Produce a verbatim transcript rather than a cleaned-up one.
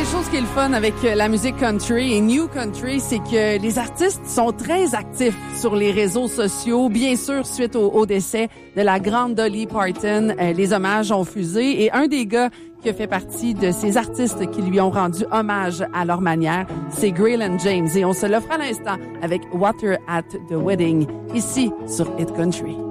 des choses qui est le fun avec la musique country et new country, c'est que les artistes sont très actifs sur les réseaux sociaux. Bien sûr, suite au, au décès de la grande Dolly Parton, euh, les hommages ont fusé. Et un des gars qui a fait partie de ces artistes qui lui ont rendu hommage à leur manière, c'est Graylan James. Et on se l'offre à l'instant avec Water at the Wedding, ici sur Hit Country.